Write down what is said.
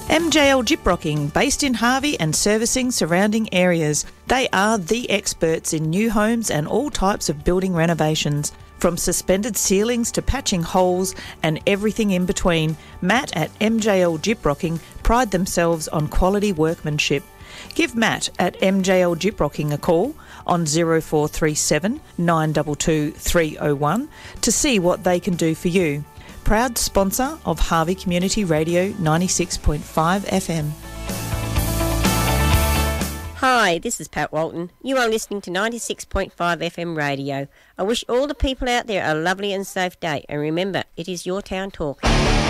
MJL Gyprocking, based in Harvey and servicing surrounding areas. They are the experts in new homes and all types of building renovations. From suspended ceilings to patching holes and everything in between, Matt at MJL Gyprocking pride themselves on quality workmanship. Give Matt at MJL Gyprocking a call on 0437 922 301 to see what they can do for you. Proud sponsor of Harvey Community Radio 96.5 FM. Hi, this is Pat Walton. You are listening to 96.5 FM radio. I wish all the people out there a lovely and safe day. And remember, it is your town talking.